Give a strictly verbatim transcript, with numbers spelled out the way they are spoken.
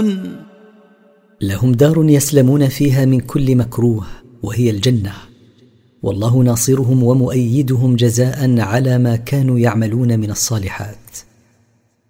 يعلمون. لهم دار يسلمون فيها من كل مكروه وهي الجنة، والله ناصرهم ومؤيدهم جزاء على ما كانوا يعملون من الصالحات.